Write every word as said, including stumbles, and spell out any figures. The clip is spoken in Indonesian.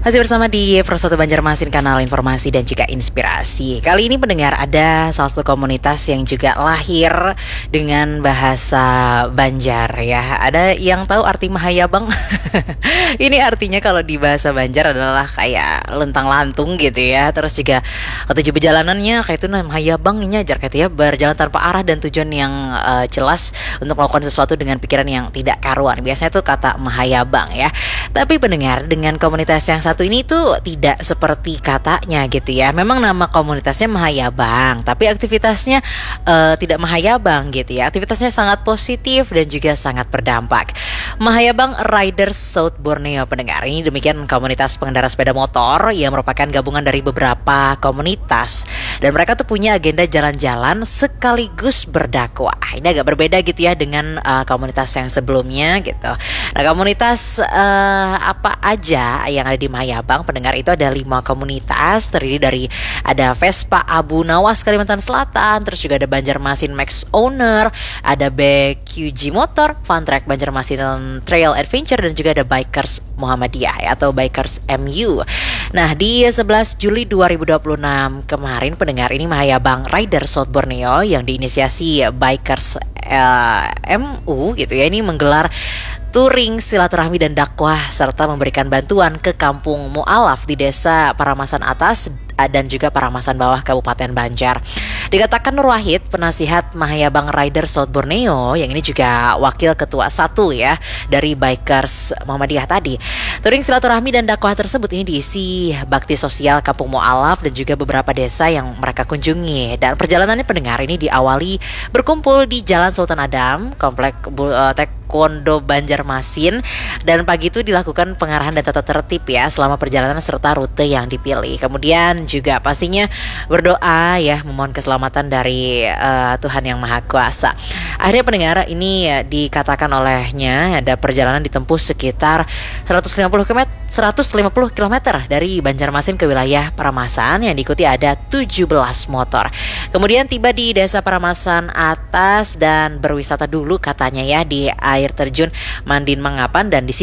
Masih bersama di Pro satu Banjarmasin, kanal informasi dan juga inspirasi. Kali ini pendengar, ada salah satu komunitas yang juga lahir dengan bahasa Banjar ya. Ada yang tahu arti Mahayabang? Ini artinya kalau di bahasa Banjar adalah kayak lentang lantung gitu ya. Terus juga tujuh perjalanannya kayak itu nah Mahayabang ini ajar kayak itu ya, berjalan tanpa arah dan tujuan yang uh, jelas untuk melakukan sesuatu dengan pikiran yang tidak karuan. Biasanya tuh kata Mahayabang ya. Tapi pendengar, dengan komunitas yang satu ini tuh tidak seperti katanya gitu ya. Memang nama komunitasnya Mahayabang, tapi aktivitasnya uh, tidak Mahayabang gitu ya. Aktivitasnya sangat positif dan juga sangat berdampak. Mahayabang Riders South Borneo, pendengar. Ini demikian komunitas pengendara sepeda motor yang merupakan gabungan dari beberapa komunitas. Dan mereka tuh punya agenda jalan-jalan sekaligus berdakwah. Ini agak berbeda gitu ya dengan uh, komunitas yang sebelumnya gitu. Nah, komunitas uh, apa aja yang ada di Mahayabang, pendengar, itu ada lima komunitas, terdiri dari ada Vespa Abu Nawas Kalimantan Selatan, terus juga ada Banjarmasin Max Owner, ada B Q G Motor, Fun Track Banjarmasin Trail Adventure, dan juga ada Bikers Muhammadiyah ya, atau Bikers M U. Nah, di sebelas Juli dua ribu dua puluh enam kemarin, pendengar, ini Mahayabang Riders South Borneo yang diinisiasi Bikers uh, M U gitu ya, ini menggelar touring silaturahmi dan dakwah serta memberikan bantuan ke kampung mu'alaf di desa Paramasan Atas dan juga Paramasan Bawah Kabupaten Banjar. Dikatakan Nur Wahid, penasihat Mahayabang Riders South Borneo, yang ini juga wakil ketua satu ya dari Bikers Muhammadiyah tadi. Touring silaturahmi dan dakwah tersebut ini diisi bakti sosial kampung mu'alaf dan juga beberapa desa yang mereka kunjungi. Dan perjalanannya, pendengar, ini diawali berkumpul di Jalan Sultan Adam, Komplek uh, Taekwondo Banjarmasin, dan pagi itu dilakukan pengarahan dan tata tertib ya selama perjalanan serta rute yang dipilih. Kemudian juga pastinya berdoa ya, memohon keselamatan dari uh, Tuhan Yang Maha Kuasa. Akhirnya, pendengar, ini ya, dikatakan olehnya ada perjalanan ditempuh sekitar seratus lima puluh kilometer dari Banjarmasin ke wilayah Paramasan, yang diikuti ada tujuh belas motor. Kemudian tiba di desa Paramasan Atas dan berwisata dulu katanya ya di air terjun Mandin Mangapan, dan di